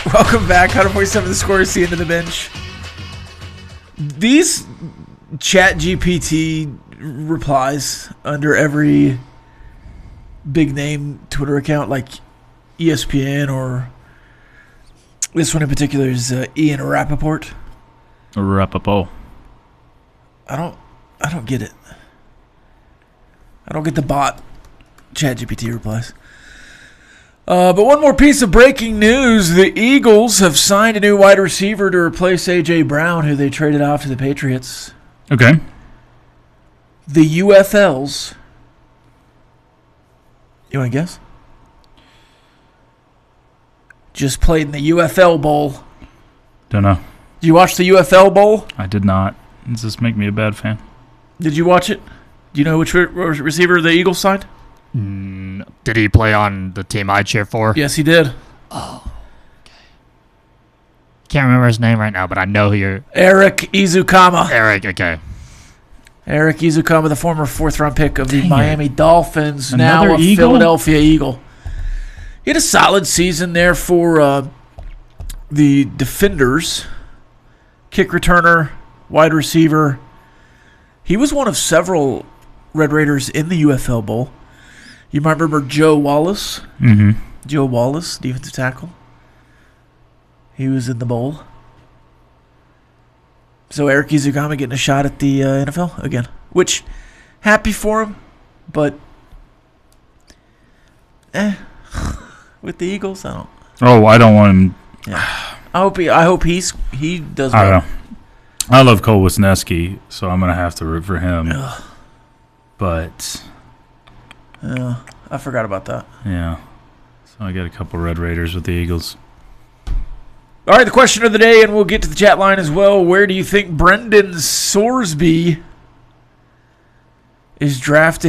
Welcome back. 147 The Score, see into the bench. These Chat GPT replies under every big name Twitter account like ESPN, or this one in particular is Ian Rappaport. Rappaport. I don't get it. I don't get the bot Chat GPT replies. But one more piece of breaking news. The Eagles have signed a new wide receiver to replace A.J. Brown, who they traded off to the Patriots. Okay. The UFLs. You want to guess? Just played in the UFL Bowl. Don't know. Did you watch the UFL Bowl? I did not. Does this make me a bad fan? Did you watch it? Do you know which receiver the Eagles signed? Did he play on the team I cheer for? Yes, he did. Oh, okay. Can't remember his name right now, but I know who you're... Eric Izukama. Eric, okay. Eric Izukama, the former fourth-round pick of the Dang Miami Dolphins, Another now a Eagle? Philadelphia Eagle. He had a solid season there for the Defenders. Kick returner, wide receiver. He was one of several Red Raiders in the UFL Bowl. You might remember Joe Wallace. Mm-hmm. Joe Wallace, defensive tackle. He was in the bowl. So Eric Izukama getting a shot at the NFL again. Which, happy for him, but with the Eagles, I don't. Oh, I don't want him. Yeah. I hope he does well. I don't know. I love Cole Wisniewski, so I'm gonna have to root for him. Ugh. But Yeah, I forgot about that. yeah, so I got a couple Red Raiders with the Eagles. All right, the question of the day, and we'll get to the chat line as well. Where do you think Brendan Sorsby is drafted?